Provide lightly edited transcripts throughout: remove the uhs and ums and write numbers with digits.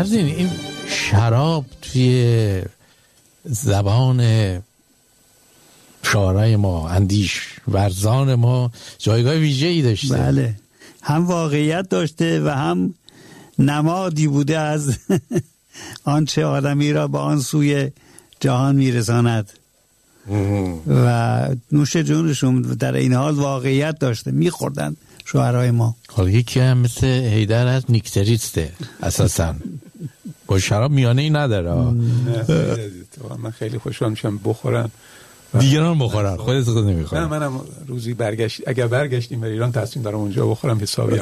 فرزین این شراب توی زبان شاعرای ما، اندیش ورزان ما جایگاه ویژه‌ای داشته. بله، هم واقعیت داشته و هم نمادی بوده از آنچه آدمی را به آن سوی جهان میرساند و نوش جونشون در این حال واقعیت داشته، میخوردن شاعرای ما. حالا یکی هم مثل حیدر از نیکتریسته اساسا با شراب میانه ای نداره. من خیلی خوشحال میشم بخورن دیگران بخورن، خودت خود نمیخوری. نه، منم روزی اگر برگشتیم به ایران تصمیم دارم اونجا بخورم حسابی.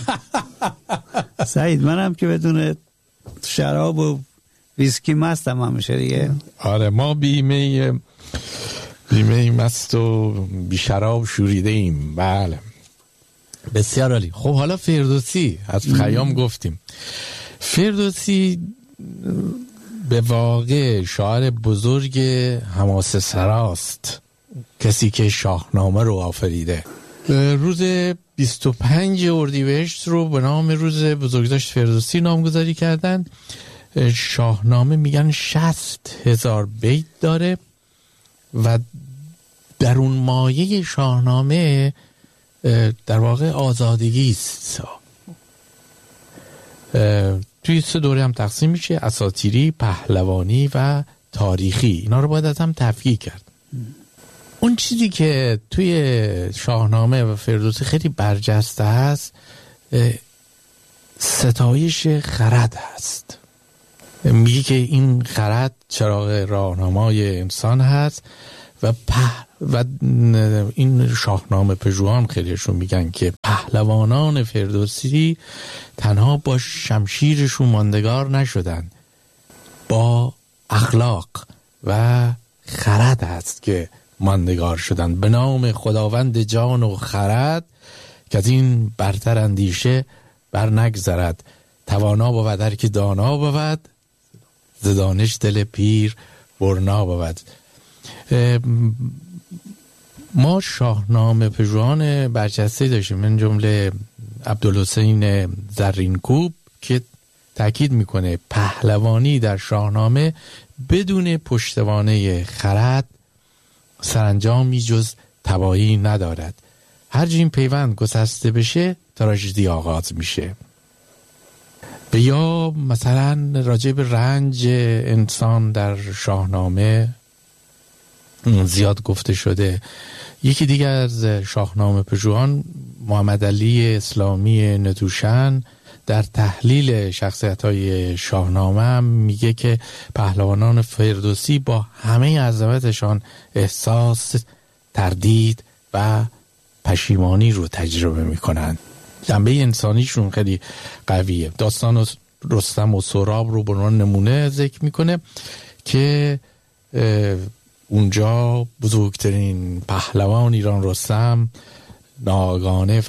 سعید منم که بدون شراب و ویسکی مستم همیشه دیگه. آره ما بیمه مست و بی شراب شوریده ایم. بله بسیار عالی. خب حالا فردوسی، از خیام گفتیم. فردوسی به واقع شاعر بزرگ حماسه سراست، کسی که شاهنامه رو آفریده. روز 25 اردیبهشت رو به نام روز بزرگداشت فردوسی نامگذاری کردن. شاهنامه میگن 60,000 بیت داره و در اون مایه شاهنامه در واقع آزادگی است. توی 3 دوره هم تقسیم میشه: اساطیری، پهلوانی و تاریخی. اینا رو باید از هم تفکیک کرد. اون چیزی که توی شاهنامه و فردوسی خیلی برجسته هست ستایش خرد هست. میگه که این خرد چراغ راهنمای انسان هست و این شاهنامه پژوهان خیلیشون میگن که پهلوانان فردوسی تنها با شمشیرشون ماندگار نشدن، با اخلاق و خرد هست که ماندگار شدن. به نام خداوند جان و خرد که از این برتر اندیشه بر نگذرد. توانا بود هر که دانا بود، ز دانش دل پیر برنا بود. ما شاهنامه پژوهان برجسته داشتیم، من جمله عبدالحسین زرینکوب که تاکید میکنه پهلوانی در شاهنامه بدون پشتوانه خرد سرانجامی جز تباهی ندارد. هر جا این پیوند گسسته بشه تراژدی آغاز میشه. و یا مثلا راجع به رنج انسان در شاهنامه زیاد گفته شده. یکی دیگه از شاهنامه پژوهان محمد علی اسلامی ندوشن در تحلیل شخصیت‌های شاهنامه هم میگه که پهلوانان فردوسی با همه عظمتشان احساس تردید و پشیمانی رو تجربه میکنن. جنبه انسانیشون خیلی قویه. داستان رستم و سهراب رو به عنوان نمونه ذکر میکنه که اونجا بزرگترین پهلوان ایران رستم ناگهانه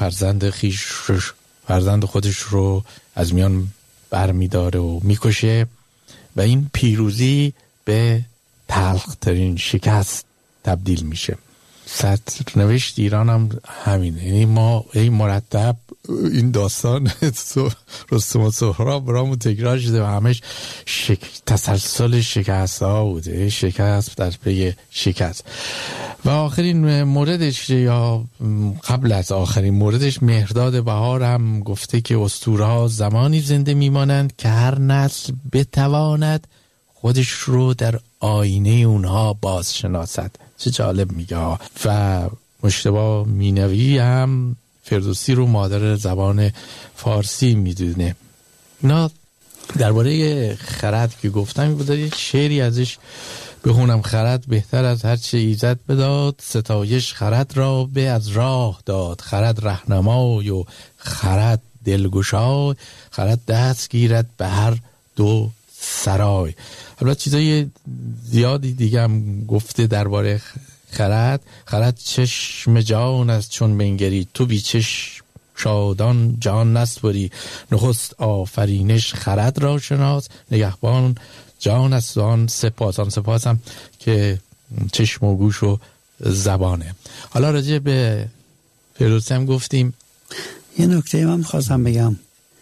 فرزند خودش رو از میان برمیداره و میکشه و این پیروزی به تلخترین شکست تبدیل میشه. سرنوشت ایران هم همینه. یعنی ما این مرتب این داستان رستم و سهراب برامون تکرار شده و همش تسلسل شکست ها بوده، شکست در پی شکست. و آخرین موردش یا قبل از آخرین موردش مهرداد بهار هم گفته که اسطوره ها زمانی زنده میمانند که هر نسل بتواند خودش رو در آینه اونها بازشناسد. چه جالب میگه. و مجتبی مینوی هم فردوسی رو مادر زبان فارسی میدونه. اینا درباره خرد که گفتم بود یه شعری ازش بخونم. خرد بهتر از هر چه ایزد بداد، ستایش خرد را به از راه داد. خرد رهنمای و خرد دلگشای، خرد دست گیرد به هر دو سرای. البته چیزای زیادی دیگه هم گفته درباره خرد. خرد چشم جان است چون بنگری، تو بی چشم شادان جان نسپری. نخست آفرینش خرد را شناس، نگهبان جان است آن سپاس. آن سپاس هم که چشم و گوش و زبانه. حالا راجع به فردوسی هم گفتیم. یه نکته من خواستم بگم،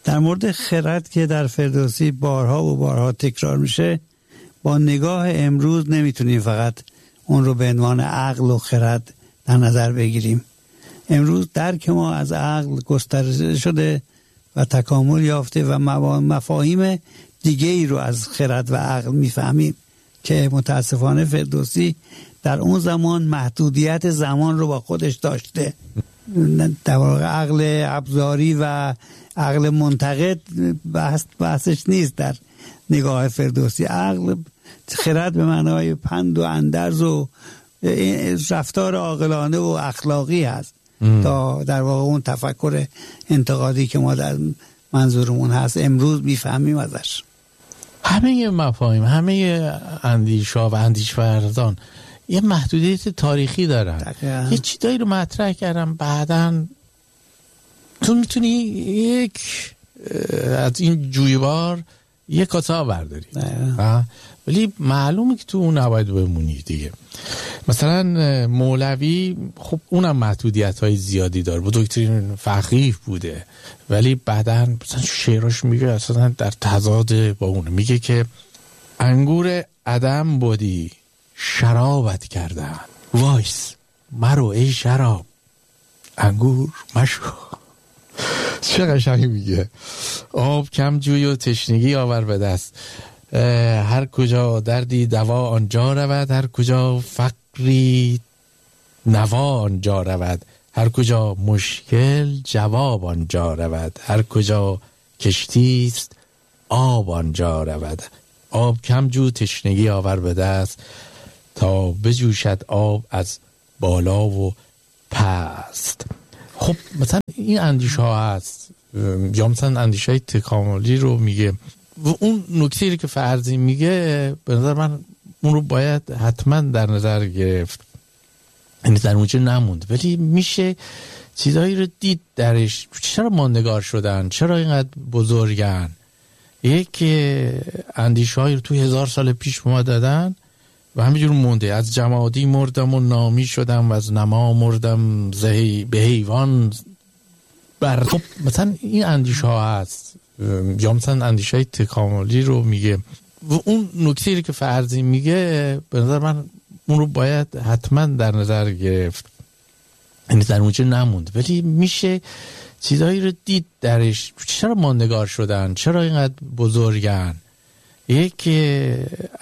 در مورد خرد که در فردوسی بارها و بارها تکرار میشه، با نگاه امروز نمیتونیم فقط اون رو به عنوان عقل و خرد در نظر بگیریم. امروز درک ما از عقل گسترده شده و تکامل یافته و مفاهیم دیگه ای رو از خرد و عقل میفهمیم که متاسفانه فردوسی در اون زمان محدودیت زمان رو با خودش داشته. در واقع عقل ابزاری و عقل منتقد بحثش نیست در نگاه فردوسی. عقل خرد به معنای پند و اندرز و رفتار عاقلانه و اخلاقی هست تا در واقع اون تفکر انتقادی که ما در منظورمون هست امروز میفهمیم ازش. همه مفاهیم، همه اندیش‌ها و اندیش‌ورزان یه محدودیت تاریخی دارن. یه چیزایی رو مطرح کردم، بعداً تو میتونی یک از این جویبار یک کاسه برداری، ولی معلومه که تو اون نباید بمونی دیگه. مثلا مولوی خب اونم محدودیت‌های زیادی داره، بزرگترین فقیه بوده، ولی بعداً مثلا شعراش میگه اصلا در تضاد با اون، میگه که انگور عدم بودی شرابت کردن، وایس مرو ای شراب انگور مشو. چه قشنگی میگه. آب کم جوی و تشنگی آور به دست، هر کجا دردی دوا آنجا رود، هر کجا فقری نوا آنجا رود، هر کجا مشکل جواب آنجا رود، هر کجا کشتیست آب آنجا رود. آب کم جو تشنگی آور به دست، تا بجوشد آب از بالا و پست. خب مثلا این اندیشه ها هست، یا مثلا اندیشه های تکاملی رو میگه و اون نکته‌ای که فرضی میگه به نظر من اون رو باید حتما در نظر گرفت، یعنی در اونجا نموند، ولی میشه چیزایی رو دید درش. چرا ماندگار شدن؟ چرا اینقدر بزرگن؟ یک اندیشه هایی رو توی 1000 سال پیش ما دادن و همینجور مونده. از جمادی مردم و نامی شدم و از نما مردم به حیوان بر. خب مثلا این اندیشه ها هست، یا مثلا اندیشه های تکاملی رو میگه و اون نکته‌ای که فرضی میگه به نظر من اون رو باید حتما در نظر گرفت، یعنی در اونجا نموند، ولی میشه چیزایی رو دید درش. چرا ماندگار شدن؟ چرا اینقدر بزرگن؟ یک